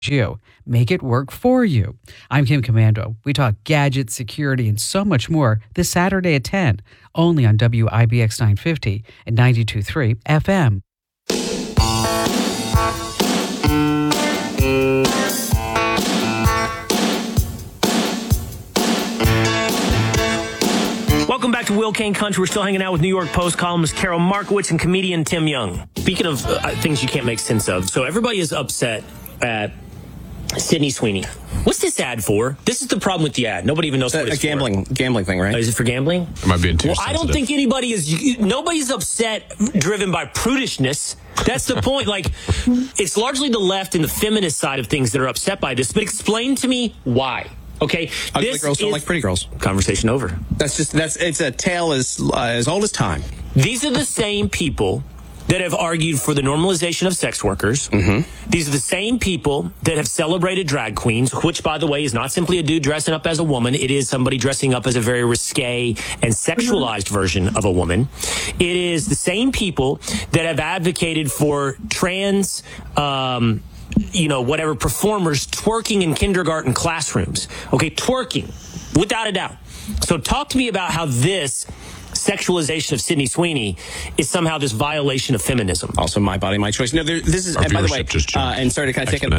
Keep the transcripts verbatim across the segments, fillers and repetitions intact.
you. Make it work for you. I'm Kim Commando. We talk gadgets, security, and so much more this Saturday at ten, only on W I B X nine fifty and ninety-two point three F M. Welcome back to Will Kane Country. We're still hanging out with New York Post columnist Carol Markowitz and comedian Tim Young. Speaking of uh, things you can't make sense of, so everybody is upset at Sydney Sweeney. What's this ad for? This is the problem with the ad. Nobody even knows what it's a gambling for. gambling thing, right? Oh, is it for gambling? Am I being too Well, sensitive? I don't think anybody is. Nobody's upset driven by prudishness. That's the point. Like, it's largely the left and the feminist side of things that are upset by this. But explain to me why. Okay, Ugly this girls don't is like pretty girls. Conversation over. That's just that's it's a tale as uh, as old as time. These are the same people that have argued for the normalization of sex workers. Mm-hmm. These are the same people that have celebrated drag queens, which, by the way, is not simply a dude dressing up as a woman. It is somebody dressing up as a very risque and sexualized version of a woman. It is the same people that have advocated for trans, um, you know, whatever, performers twerking in kindergarten classrooms. Okay, twerking, without a doubt. So talk to me about how this sexualization of Sydney Sweeney is somehow this violation of feminism. Also, my body, my choice. No, there, this is, and by the way, uh, and sorry to kind of take it,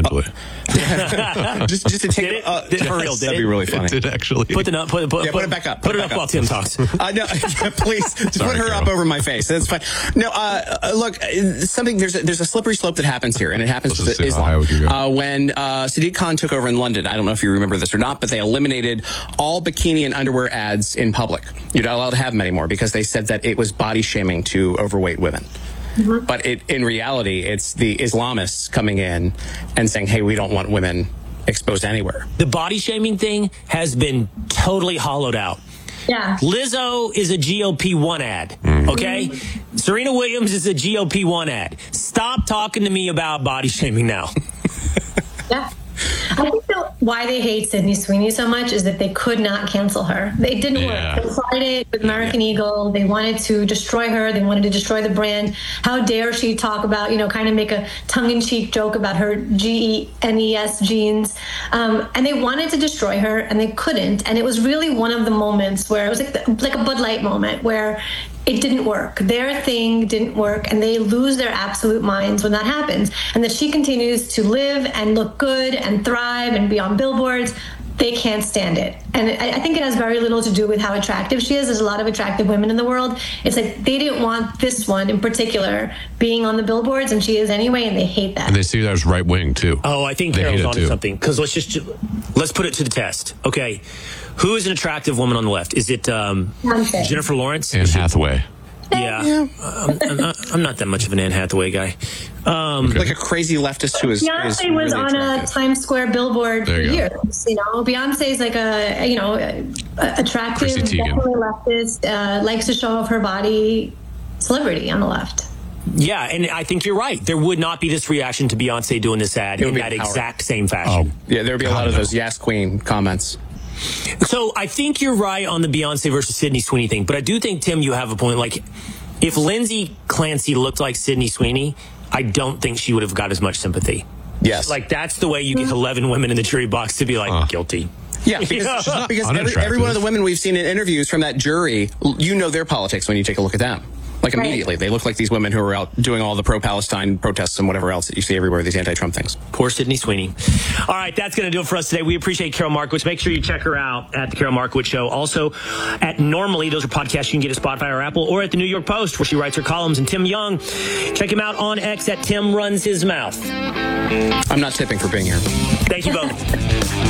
uh, just, just to take did it, it, uh, did, for real, did that'd it? be really funny. It did actually. Put the put, put, yeah, put, put it back up. Put, Put it it up back while up. Tim talks. Uh, no, yeah, please, just Sorry, put her Carol. up over my face. That's fine. No, uh, uh, look, uh, something there's a, there's a slippery slope that happens here, and it happens Let's with just see how high Islam. we can go. Uh, when uh, Sadiq Khan took over in London, I don't know if you remember this or not, but they eliminated all bikini and underwear ads in public. You're not allowed to have them anymore because they said that it was body shaming to overweight women. Mm-hmm. But it, in reality, it's the Islamists coming in and saying, hey, we don't want women exposed anywhere. The body shaming thing has been totally hollowed out. Yeah. Lizzo is a G O P one ad, okay? Mm-hmm. Serena Williams is a G O P one ad. Stop talking to me about body shaming now. Yeah. I think that why they hate Sydney Sweeney so much is that they could not cancel her. They didn't Yeah. work. They tried it with American yeah. Eagle. They wanted to destroy her. They wanted to destroy the brand. How dare she talk about, you know, kind of make a tongue-in-cheek joke about her G E N E S jeans. Um, and they wanted to destroy her, and they couldn't. And it was really one of the moments where it was like, the, like a Bud Light moment where it didn't work. Their thing didn't work, and they lose their absolute minds when that happens. And that she continues to live and look good and thrive and be on billboards. They can't stand it. And I think it has very little to do with how attractive she is. There's a lot of attractive women in the world. It's like they didn't want this one in particular being on the billboards, and she is anyway, and they hate that. And they see that as right wing too. Oh, I think They Carol's hate it, onto too. something. Because let's just let's put it to the test. Okay, who is an attractive woman on the left? Is it um, Beyonce. Jennifer Lawrence? Anne Hathaway. Yeah, Yeah. I'm, I'm, not, I'm not that much of an Anne Hathaway guy. Um, Like a crazy leftist who is, Beyonce is was really on attractive. a Times Square billboard There for you go. years. You know, Beyonce's like a you know a, a attractive, Chrissy Teigen. definitely leftist, uh, likes to show off her body, celebrity on the left. Yeah, and I think you're right. There would not be this reaction to Beyonce doing this ad It would in be that empowering. exact same fashion. Yeah, there would be a God, lot of no. those Yes Queen comments. So I think you're right on the Beyonce versus Sydney Sweeney thing, but I do think, Tim, you have a point. Like, if Lindsay Clancy looked like Sydney Sweeney, I don't think she would have got as much sympathy. Yes. Like, that's the way you get eleven women in the jury box to be like, Huh. guilty. Yeah, because, Yeah. because every, Unattractive. every one of the women we've seen in interviews from that jury, you know their politics when you take a look at them. Like Right. immediately, they look like these women who are out doing all the pro-Palestine protests and whatever else that you see everywhere, these anti-Trump things. Poor Sydney Sweeney. All right, that's going to do it for us today. We appreciate Carol Markowitz. Make sure you check her out at the Carol Markowitz Show. Also, at Normally, those are podcasts you can get at Spotify or Apple, or at the New York Post, where she writes her columns. And Tim Young, check him out on X at Tim Runs His Mouth. I'm not tipping for being here. Thank you both.